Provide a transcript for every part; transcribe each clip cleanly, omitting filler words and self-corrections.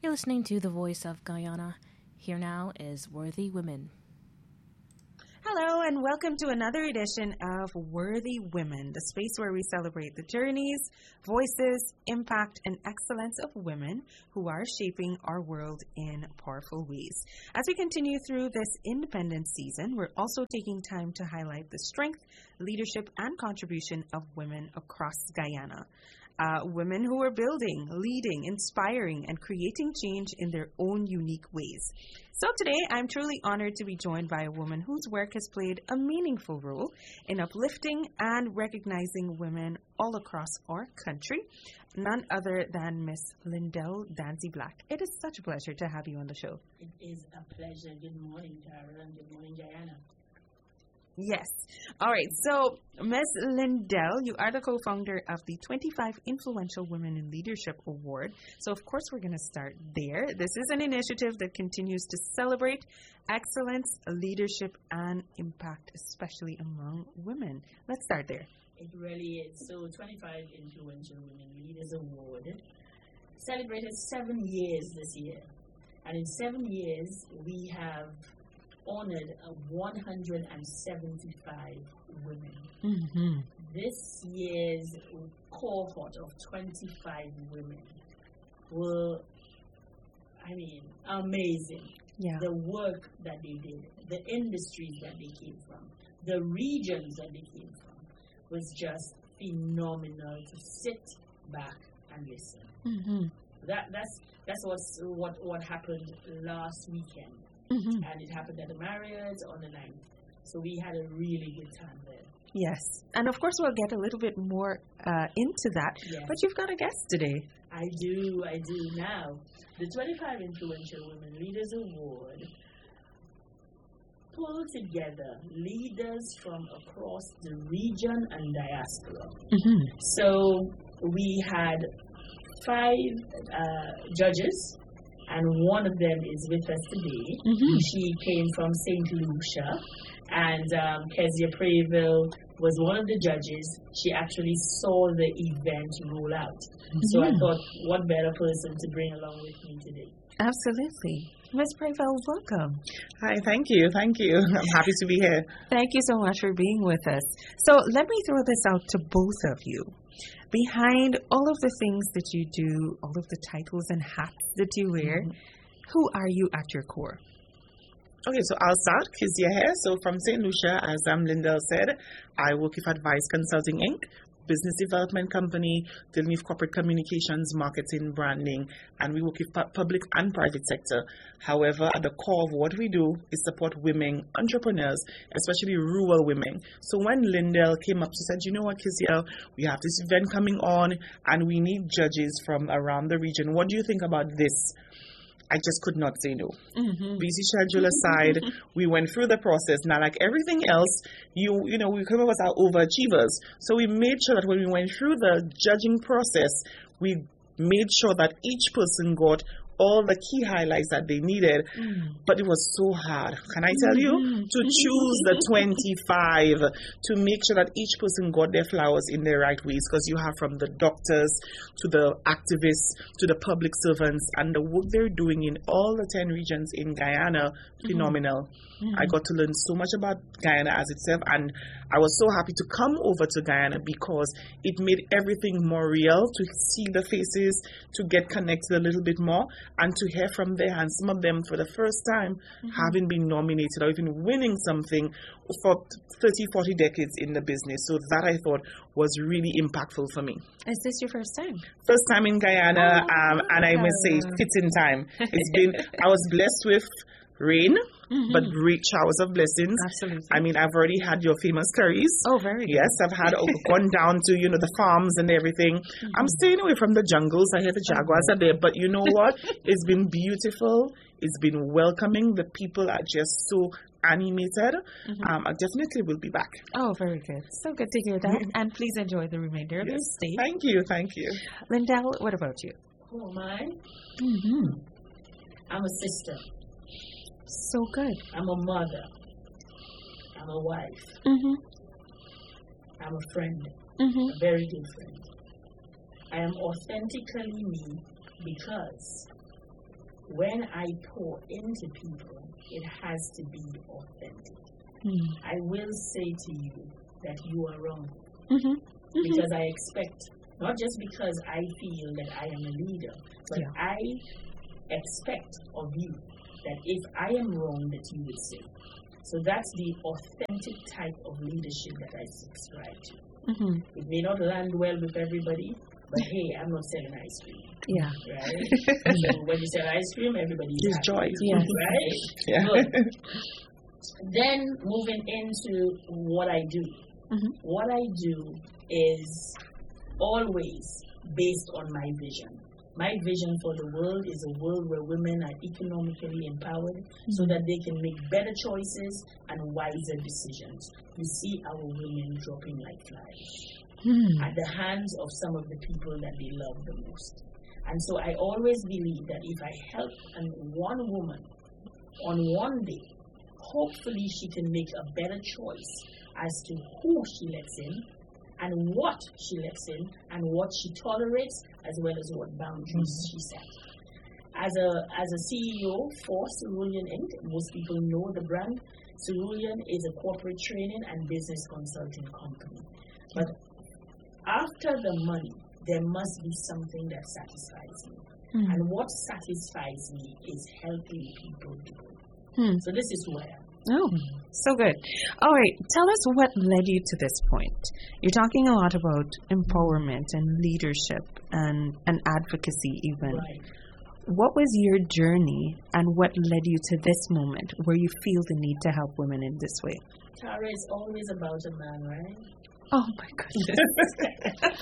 You're listening to The Voice of Guyana. Here now is Worthy Women. Hello and welcome to another edition of Worthy Women, the space where we celebrate the journeys, voices, impact, and excellence of women who are shaping our world in powerful ways. As we continue through this independence season, we're also taking time to highlight the strength, leadership, and contribution of women across Guyana. Women who are building, leading, inspiring, and creating change in their own unique ways. So today, I'm truly honored to be joined by a woman whose work has played a meaningful role in uplifting and recognizing women all across our country, none other than Miss Lindell Danzy Black. It is such a pleasure to have you on the show. It is a pleasure. Good morning, Carol, and good morning, Guyana. Yes. All right. So, Ms. Lindell, you are the co-founder of the 25 Influential Women in Leadership Award. So, of course, we're going to start there. This is an initiative that continues to celebrate excellence, leadership, and impact, especially among women. Let's start there. It really is. So, 25 Influential Women Leaders Award celebrated 7 years this year. And in 7 years, we have honored 175 women. Mm-hmm. This year's cohort of 25 women were, amazing. Yeah. The work that they did, the industries that they came from, the regions that they came from was just phenomenal to sit back and listen. Mm-hmm. That's what happened last weekend. Mm-hmm. And it happened at the Marriott on the 9th. So we had a really good time there. Yes. And of course, we'll get a little bit more into that. Yes. But you've got a guest today. I do now. The 25 Influential Women Leaders Award pulled together leaders from across the region and diaspora. Mm-hmm. So we had 5 judges. And one of them is with us today. Mm-hmm. She came from St. Lucia, and Kezia Prayville was one of the judges. She actually saw the event roll out. Mm-hmm. So I thought, what better person to bring along with me today? Absolutely. Ms. Prayville, welcome. Hi, thank you. I'm happy to be here. Thank you so much for being with us. So let me throw this out to both of you. Behind all of the things that you do, all of the titles and hats that you wear, who are you at your core? Okay, so I'll start. Kezia here. So from St. Lucia, as Lindell said, I work with Advice Consulting Inc., business development company, dealing with corporate communications, marketing, branding, and we work with public and private sector. However, at the core of what we do is support women entrepreneurs, especially rural women. So when Lindell came up, she said, you know what, Kezia, we have this event coming on and we need judges from around the region. What do you think about this? I just could not say no. Mm-hmm. Busy schedule aside, we went through the process. Now, like everything else, we come up as our overachievers. So we made sure that when we went through the judging process, we made sure that each person got all the key highlights that they needed. But it was so hard, can I tell you, to choose the 25, to make sure that each person got their flowers in their right ways, because you have from the doctors to the activists to the public servants, and the work they're doing in all the 10 regions in Guyana, phenomenal. I got to learn so much about Guyana as itself, and I was so happy to come over to Guyana because it made everything more real, to see the faces, to get connected a little bit more, and to hear from their hands, some of them for the first time having been nominated or even winning something for 30, 40 decades in the business. So that I thought was really impactful for me. Is this your first time? First time in Guyana, and I must say, fits in time. I was blessed with rain, but great showers of blessings. Absolutely. I mean, I've already had your famous curries. Oh, very good. Yes, I've had gone down to, the farms and everything. I'm staying away from the jungles. I hear the jaguars are there, but you know what? It's been beautiful. It's been welcoming. The people are just so animated. I definitely will be back. Oh, very good. So good to hear that. And please enjoy the remainder of your stay. Thank you. Lindell, what about you? Who am I? I'm a sister. So good. I'm a mother. I'm a wife. I'm a friend. A very good friend. I am authentically me because when I pour into people, it has to be authentic. I will say to you that you are wrong. Because I expect, not just because I feel that I am a leader, but I expect of you that if I am wrong, that you will say. So that's the authentic type of leadership that I subscribe to. It may not land well with everybody, but hey, I'm not selling ice cream. Yeah. Right? So when you sell ice cream, everybody is happy. joy. Yes. Right? Yeah. Good. Then moving into what I do. What I do is always based on my vision. My vision for the world is a world where women are economically empowered so that they can make better choices and wiser decisions. You see our women dropping like flies at the hands of some of the people that they love the most. And so I always believe that if I help one woman on one day, hopefully she can make a better choice as to who she lets in and what she lets in and what she tolerates as well as what boundaries she sets. As a CEO for Cerulean Inc., most people know the brand. Cerulean is a corporate training and business consulting company. But after the money, there must be something that satisfies me. And what satisfies me is helping people grow. So this is who I am. Oh, so good. All right, tell us what led you to this point. You're talking a lot about empowerment and leadership and advocacy even. Right. What was your journey and what led you to this moment where you feel the need to help women in this way? Tara, it's always about a man, right? Oh, my goodness.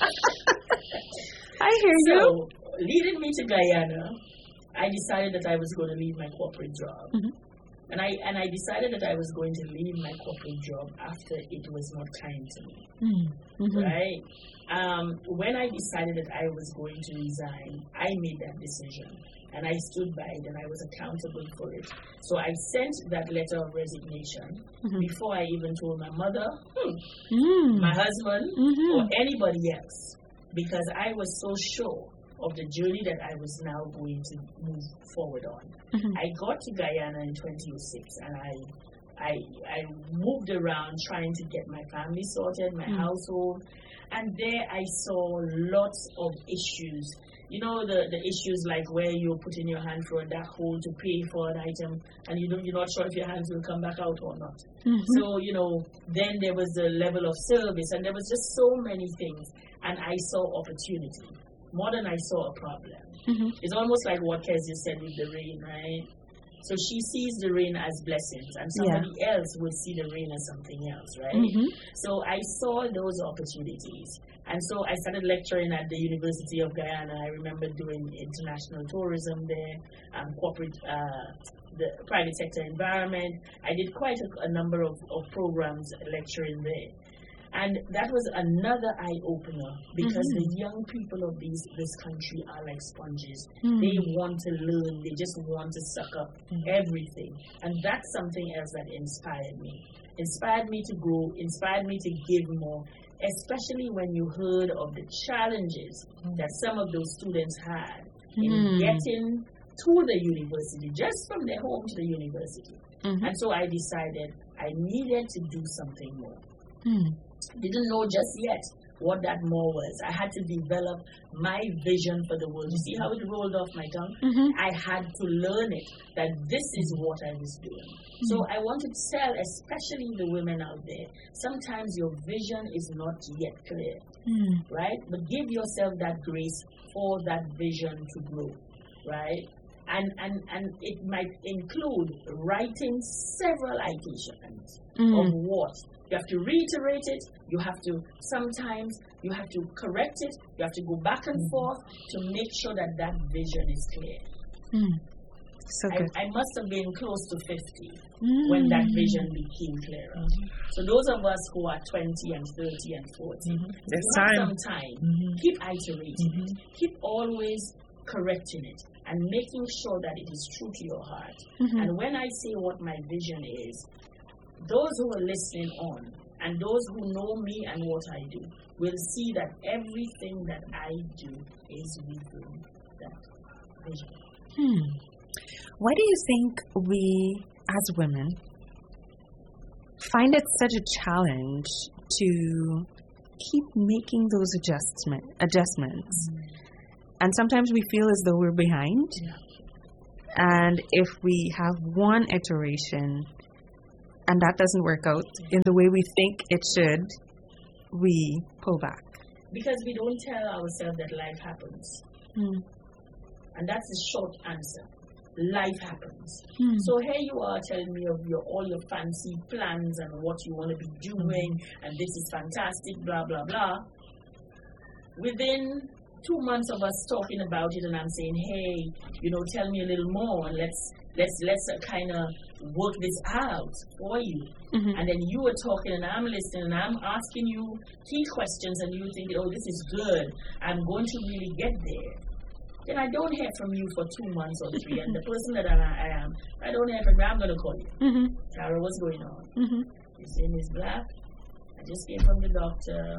I hear you. So, leading me to Guyana, I decided that I was going to leave my corporate job. And I decided that I was going to leave my corporate job after it was not kind to me. Right? When I decided that I was going to resign, I made that decision. And I stood by it and I was accountable for it. So I sent that letter of resignation before I even told my mother, my husband, or anybody else. Because I was so sure of the journey that I was now going to move forward on. I got to Guyana in 2006 and I moved around trying to get my family sorted, my household, and there I saw lots of issues. You know, the issues like where you're putting your hand through a dark hole to pay for an item and you're not sure if your hands will come back out or not. So, then there was the level of service and there was just so many things, and I saw opportunity more than I saw a problem. It's almost like what Kezia said with the rain, right? So she sees the rain as blessings, and somebody else will see the rain as something else, right? So I saw those opportunities. And so I started lecturing at the University of Guyana. I remember doing international tourism there, corporate, the private sector environment. I did quite a number of programs lecturing there. And that was another eye-opener because the young people of this country are like sponges. They want to learn. They just want to suck up everything. And that's something else that inspired me. Inspired me to grow, inspired me to give more, especially when you heard of the challenges that some of those students had in getting to the university, just from their home to the university. And so I decided I needed to do something more. Didn't know just yet what that more was. I had to develop my vision for the world. You see how it rolled off my tongue? I had to learn it, that this is what I was doing. So I want to tell, especially the women out there, sometimes your vision is not yet clear, right? But give yourself that grace for that vision to grow, right? And it might include writing several iterations of what. You have to reiterate it. You have to correct it. You have to go back and forth to make sure that that vision is clear. So good. I must have been close to 50 when that vision became clearer. So those of us who are 20 and 30 and 40, there's some time. Keep iterating. Keep always correcting it and making sure that it is true to your heart. And when I say what my vision is, those who are listening on and those who know me and what I do will see that everything that I do is within that vision. Why do you think we, as women, find it such a challenge to keep making those adjustments? And sometimes we feel as though we're behind. And if we have one iteration and that doesn't work out in the way we think it should, we pull back. Because we don't tell ourselves that life happens. And that's the short answer. Life happens. So here you are telling me of all your fancy plans and what you want to be doing, and this is fantastic, blah, blah, blah. Within 2 months of us talking about it, and I'm saying, hey, tell me a little more, and let's kind of work this out for you. And then you are talking, and I'm listening, and I'm asking you key questions, and you think, oh, this is good. I'm going to really get there. Then I don't hear from you for 2 months or 3, and the person that I am, I don't hear from you, I'm going to call you. Tara, what's going on? You say, Ms. Black, I just came from the doctor.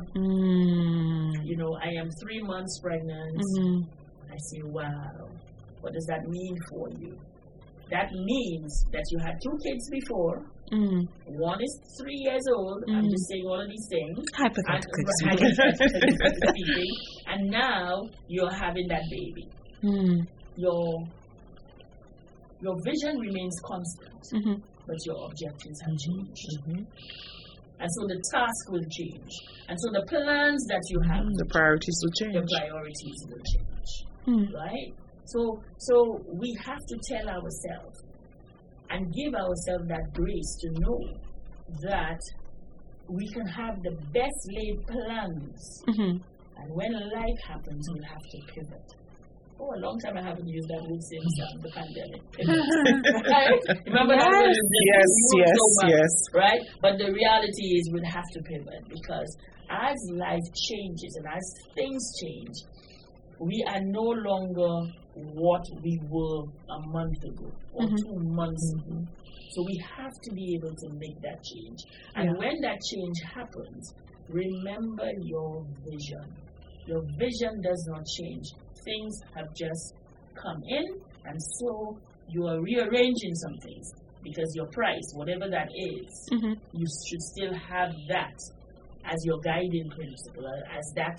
I am 3 months pregnant. I say, wow, what does that mean for you? That means that you had 2 kids before. One is 3 years old. I'm just saying all of these things. Hypothetically speaking. And now you're having that baby. Your vision remains constant, but your objectives have changed. And so the task will change. And so the plans that you have, the priorities will change. The priorities will change. Right? So we have to tell ourselves and give ourselves that grace to know that we can have the best laid plans. And when life happens, we'll have to pivot. Oh, a long time I haven't used that word since the pandemic. Right? Remember that word? Yes. Right? But the reality is we'll have to pivot, because as life changes and as things change, we are no longer what we were a month ago or 2 months ago. So we have to be able to make that change. And when that change happens, remember your vision. Your vision does not change. Things have just come in, and so you are rearranging some things, because your price, whatever that is, you should still have that as your guiding principle, as that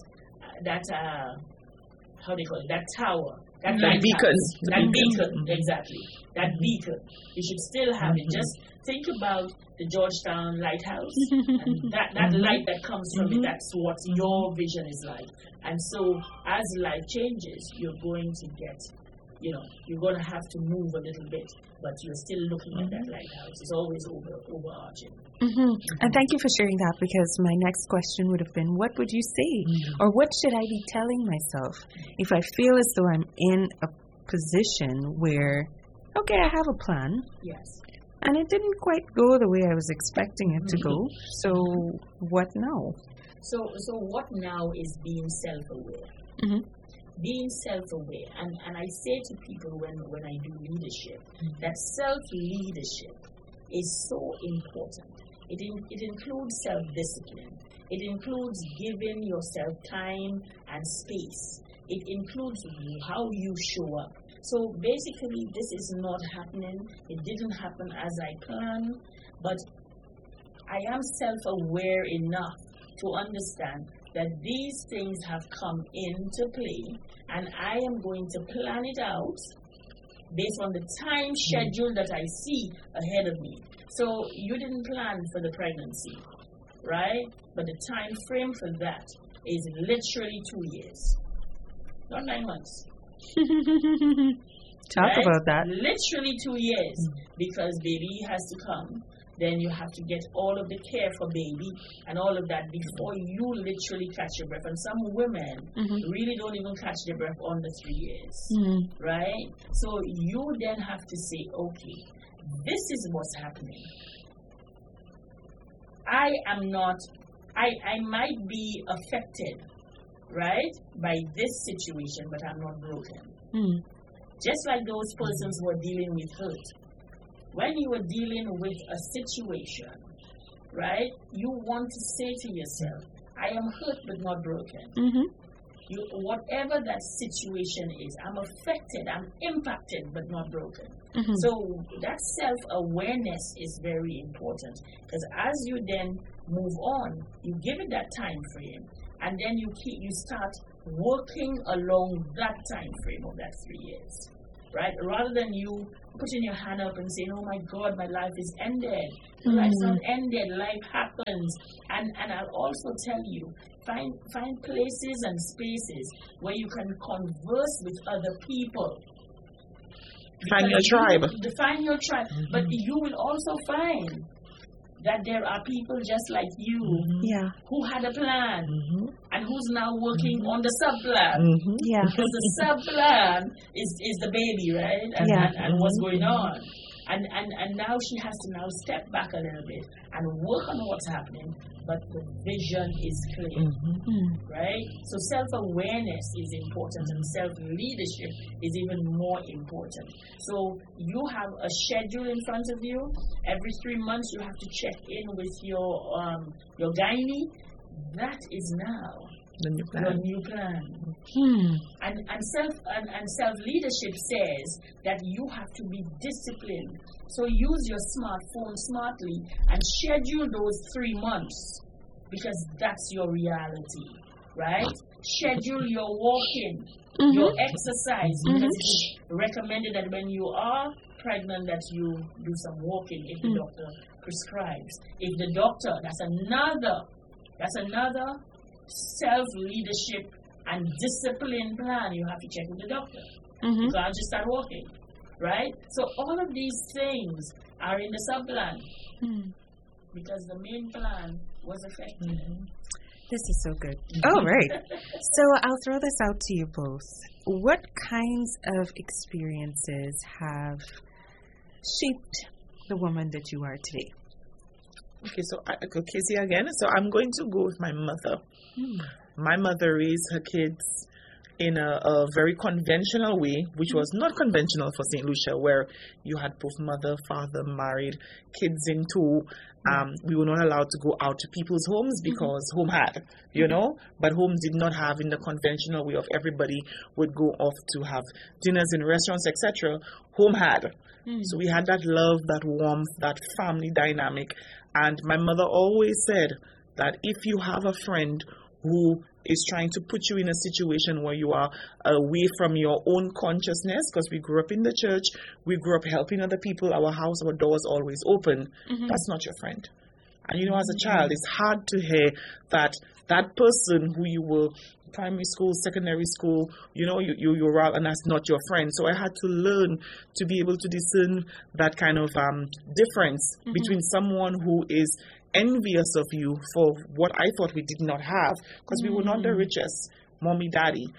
how do you call it, that tower, that beacon. That beacon, exactly. That beacon. You should still have it. Just think about the Georgetown Lighthouse, and that light that comes from it, that's what your vision is like. And so as life changes, you're going to get, you're going to have to move a little bit, but you're still looking at that lighthouse. It's always overarching. And thank you for sharing that, because my next question would have been, what would you say? Or what should I be telling myself if I feel as though I'm in a position where, okay, I have a plan. Yes. And it didn't quite go the way I was expecting it to go. So what now? So what now is being self-aware. Being self-aware. And I say to people when I do leadership, that self-leadership is so important. It includes self-discipline. It includes giving yourself time and space. It includes how you show up. So basically, this is not happening. It didn't happen as I planned, but I am self-aware enough to understand that these things have come into play, and I am going to plan it out based on the time schedule that I see ahead of me. So you didn't plan for the pregnancy, right? But the time frame for that is literally 2 years, not 9 months. Talk about that. Literally 2 years, because baby has to come. Then you have to get all of the care for baby and all of that before you literally catch your breath. And some women really don't even catch their breath under 3 years, right? So you then have to say, okay, this is what's happening. I might be affected, right, by this situation, but I'm not broken. Just like those persons who are dealing with hurt. When you are dealing with a situation, right, you want to say to yourself, I am hurt but not broken. whatever that situation is, I'm affected, I'm impacted, but not broken. Mm-hmm. So that self-awareness is very important, because as you then move on, you give it that time frame, and then you start working along that time frame of that 3 years, right? Rather than you putting your hand up and saying, "Oh my God, my life is ended." Life's not ended. Life happens, and I'll also tell you, find places and spaces where you can converse with other people. Find your tribe. Define your tribe, but you will also find that there are people just like you who had a plan and who's now working on the sub-plan. Yeah. Because the sub-plan is the baby, right? And what's going on. And now she has to now step back a little bit and work on what's happening, but the vision is clear, right? So self-awareness is important, and self-leadership is even more important. So you have a schedule in front of you. Every 3 months you have to check in with your gynae. That is now your new plan. And self leadership says that you have to be disciplined. So use your smartphone smartly and schedule those 3 months, because that's your reality, right? Schedule your walking, your exercise, because it is recommended that when you are pregnant that you do some walking if the doctor prescribes. If the doctor, that's another self-leadership and discipline plan you have to check with the doctor. You can't just start walking, right? So all of these things are in the sub-plan because the main plan was affected. This is so good. All right. So I'll throw this out to you both. What kinds of experiences have shaped the woman that you are today? Okay, so Casey again. So I'm going to go with my mother. My mother raised her kids in a very conventional way, which was not conventional for St. Lucia, where you had both mother, father, married, kids in tow. We were not allowed to go out to people's homes because home had, but home did not have in the conventional way of everybody would go off to have dinners in restaurants, etc. Home had. So we had that love, that warmth, that family dynamic. And my mother always said that if you have a friend who is trying to put you in a situation where you are away from your own consciousness, because we grew up in the church, we grew up helping other people, our house, our doors always open, that's not your friend. And as a child, it's hard to hear that that person who you were primary school, secondary school, you're out and that's not your friend. So I had to learn to be able to discern that kind of difference between someone who is envious of you for what I thought we did not have, because we were not the richest, mommy, daddy,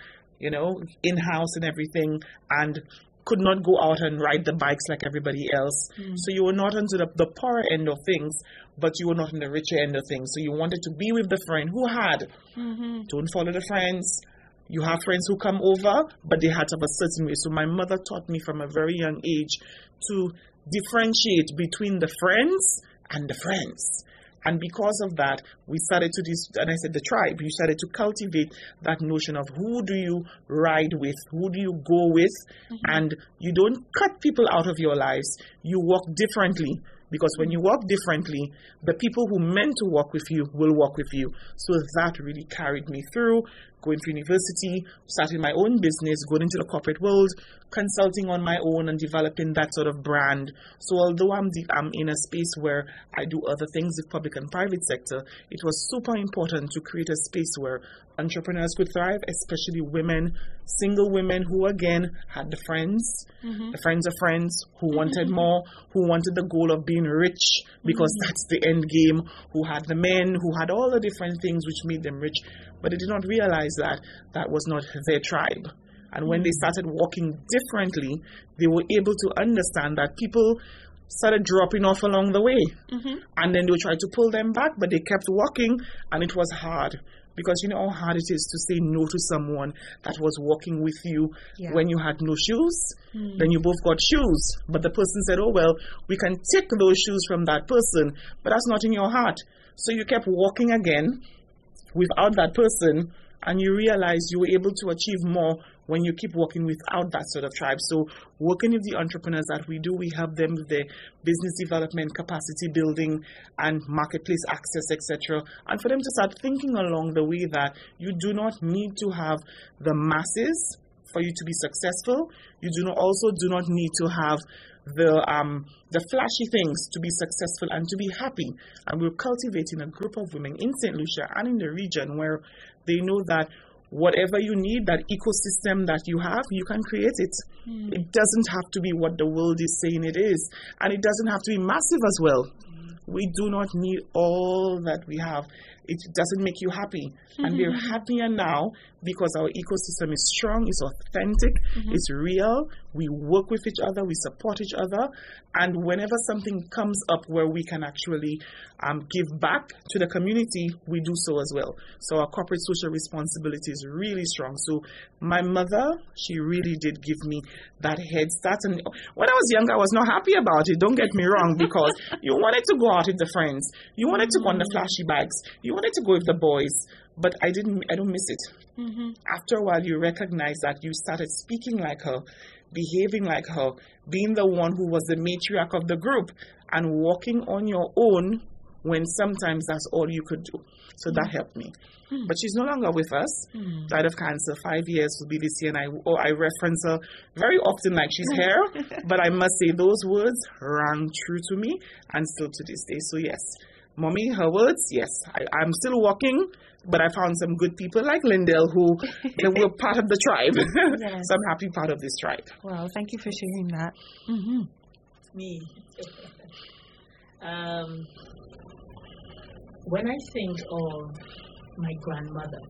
in-house and everything, and could not go out and ride the bikes like everybody else. So you were not into the poorer end of things, but you were not in the richer end of things. So you wanted to be with the friend who had. Don't follow the friends. You have friends who come over, but they had to have a certain way. So my mother taught me from a very young age to differentiate between the friends and the friends. And because of that, we started to and I said the tribe, you started to cultivate that notion of who do you ride with, who do you go with, and you don't cut people out of your lives, you walk differently. Because when you walk differently, the people who meant to walk with you will walk with you. So that really carried me through going to university, starting my own business, going into the corporate world, consulting on my own and developing that sort of brand. So although I'm in a space where I do other things with public and private sector, it was super important to create a space where entrepreneurs could thrive, especially women, single women who again had the friends, the friends of friends who wanted more, who wanted the goal of being rich because that's the end game, who had the men, who had all the different things which made them rich, but they did not realize that that was not their tribe. And when they started walking differently, they were able to understand that people started dropping off along the way. And then they would try to pull them back, but they kept walking, and it was hard. Because you know how hard it is to say no to someone that was walking with you when you had no shoes. Then you both got shoes. But the person said, oh, well, we can take those shoes from that person, but that's not in your heart. So you kept walking again without that person, and you realize you were able to achieve more when you keep working without that sort of tribe. So working with the entrepreneurs that we do, we help them with their business development, capacity building, and marketplace access, etc. And for them to start thinking along the way that you do not need to have the masses for you to be successful. You also do not need to have the flashy things to be successful and to be happy. And we're cultivating a group of women in St. Lucia and in the region where they know that whatever you need, that ecosystem that you have, you can create it. It doesn't have to be what the world is saying it is. And it doesn't have to be massive as well. We do not need all that we have. It doesn't make you happy. And we're happier now because our ecosystem is strong, it's authentic, it's real. We work with each other, we support each other. And whenever something comes up where we can actually give back to the community, we do so as well. So our corporate social responsibility is really strong. So my mother, she really did give me that head start. And when I was younger, I was not happy about it. Don't get me wrong, because you wanted to go out with the friends. You wanted to go on the flashy bags. You wanted to go with the boys. But I don't miss it. After a while, you recognize that you started speaking like her, behaving like her, being the one who was the matriarch of the group, and walking on your own when sometimes that's all you could do. So that helped me. But she's no longer with us. Died of cancer. 5 years will be this year, and I reference her very often like she's here. But I must say those words rang true to me and still to this day. So yes, Mommy, her words, yes. I'm still walking, but I found some good people like Lindell who they were part of the tribe. Yes. So I'm happy part of this tribe. Well, thank you for sharing that. Me. When I think of my grandmother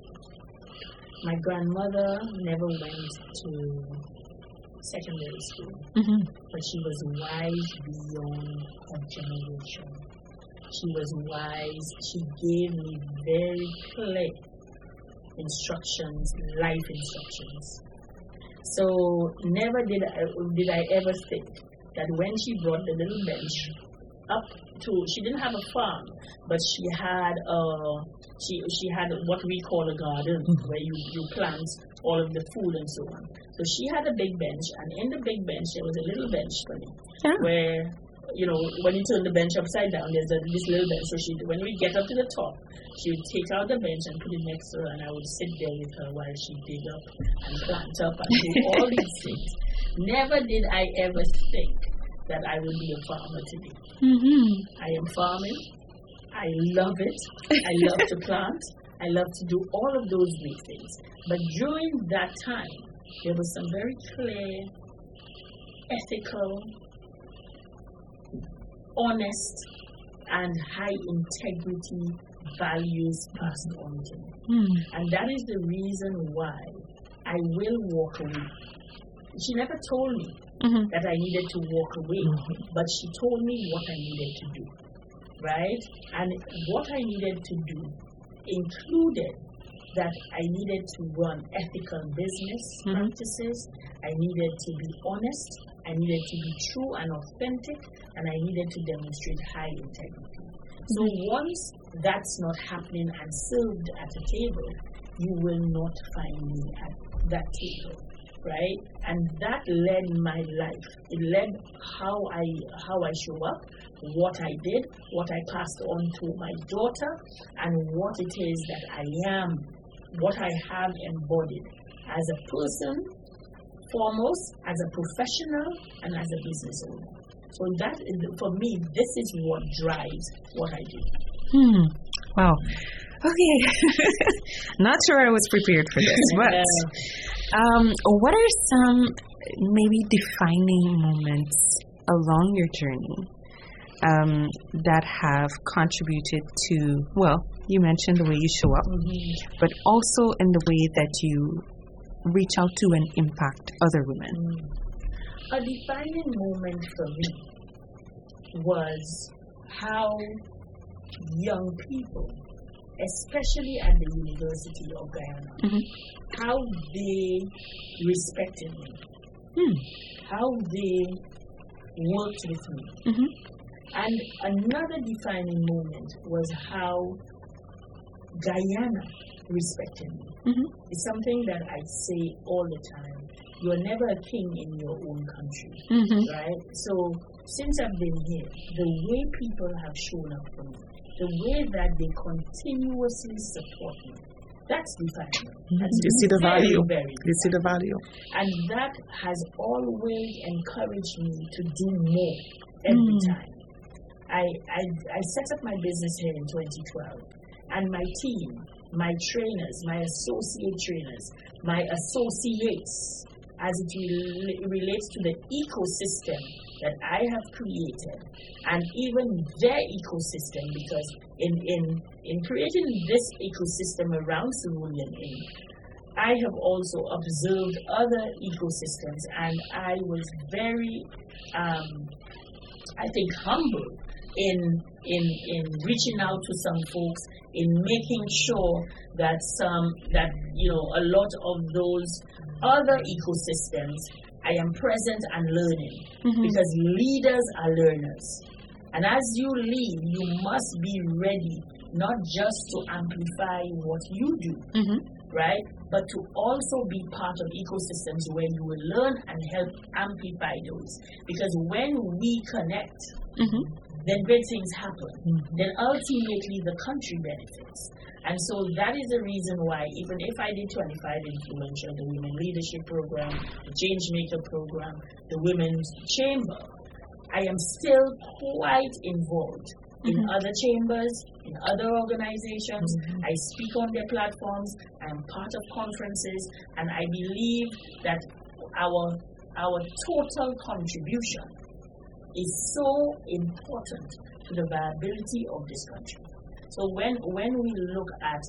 never went to secondary school, but she was wise beyond her generation. She was wise. She gave me very clear instructions, life instructions. So never did I ever think that when she brought the little bench up to, she didn't have a farm, but she had what we call a garden where you plant all of the food and so on. So she had a big bench, and in the big bench there was a little bench for me where, you know, when you turn the bench upside down, there's this little bench. So when we get up to the top, she would take out the bench and put it next to her, and I would sit there with her while she dig up and plant up and do all these things. Never did I ever think that I would be a farmer today. I am farming. I love it. I love to plant. I love to do all of those great things. But during that time, there was some very clear, ethical, honest, and high integrity values passed on to me. And that is the reason why I will walk away. She never told me that I needed to walk away, but she told me what I needed to do, right? And what I needed to do included that I needed to run ethical business practices, I needed to be honest, I needed to be true and authentic, and I needed to demonstrate high integrity. So once that's not happening and served at a table, you will not find me at that table, right? And that led my life. It led how I show up, what I did, what I passed on to my daughter, and what it is that I am, what I have embodied as a person, foremost, as a professional, and as a business owner. So that is, for me, this is what drives what I do. Wow. Okay. Not sure I was prepared for this, but what are some maybe defining moments along your journey that have contributed to, well, you mentioned the way you show up, but also in the way that you reach out to and impact other women? A defining moment for me was how young people, especially at the University of Guyana, how they respected me, how they worked with me. And another defining moment was how Guyana respecting me. It's something that I say all the time. You are never a king in your own country, right? So since I've been here, the way people have shown up for me, the way that they continuously support me, that's defining. You see the value. Very you see the value. And that has always encouraged me to do more every time. I set up my business here in 2012, and my team, my trainers, my associate trainers, my associates, as it relates to the ecosystem that I have created, and even their ecosystem, because in creating this ecosystem around Cerulean Inc., I have also observed other ecosystems, and I was very, I think, humble in reaching out to some folks, in making sure that a lot of those other ecosystems, I am present and learning, because leaders are learners. And as you lead, you must be ready not just to amplify what you do, right? But to also be part of ecosystems where you will learn and help amplify those. Because when we connect, then great things happen. Then ultimately the country benefits. And so that is the reason why, even if I did 25 Influential, the Women Leadership Program, the Changemaker Program, the Women's Chamber, I am still quite involved in other chambers, in other organizations. I speak on their platforms. I am part of conferences, and I believe that our total contribution is so important to the viability of this country. So when we look at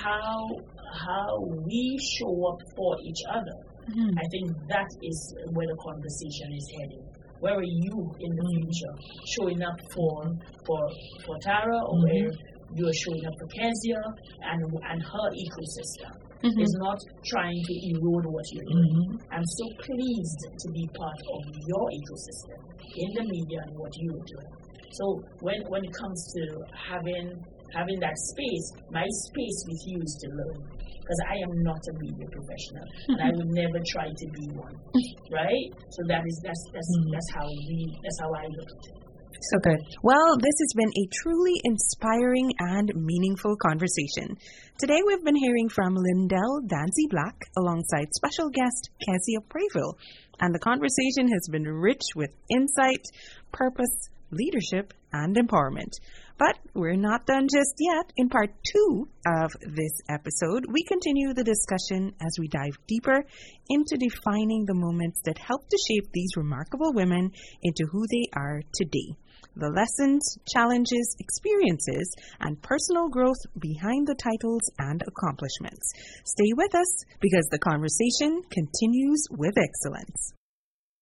how we show up for each other, I think that is where the conversation is heading. Where are you in the future? Showing up for Tara, or where you are showing up for Kezia and her ecosystem. Is not trying to erode what you're doing. I'm so pleased to be part of your ecosystem in the media and what you're doing. So when it comes to having that space, my space with you is to learn. Because I am not a media professional, and I would never try to be one, right? So that's how I look at it. So good. Well, this has been a truly inspiring and meaningful conversation. Today we've been hearing from Lindell Danzy Black alongside special guest Kezia Prayville, and the conversation has been rich with insight, purpose, leadership, and empowerment. But we're not done just yet. In part 2 of this episode, we continue the discussion as we dive deeper into defining the moments that helped to shape these remarkable women into who they are today. The lessons, challenges, experiences, and personal growth behind the titles and accomplishments. Stay with us because the conversation continues with excellence.